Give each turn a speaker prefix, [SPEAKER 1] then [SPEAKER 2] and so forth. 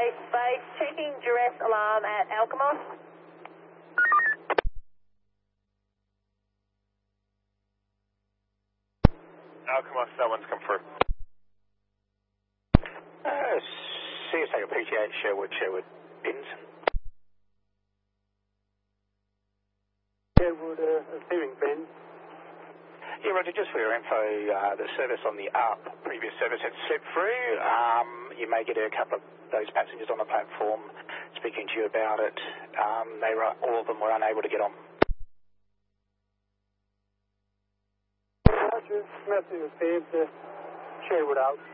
[SPEAKER 1] Base, checking duress alarm at Alkimos.
[SPEAKER 2] Alkimos, that one's come through.
[SPEAKER 3] CSA PTA Sherwood Bins.
[SPEAKER 4] Sherwood, hearing Ben.
[SPEAKER 3] Yeah, Roger, just for your info, the service on the previous service had slipped through. You may get a couple of those passengers on the platform speaking to you about it. All of them were unable to get on.
[SPEAKER 4] Roger, Matthew appeared to Sherwood out.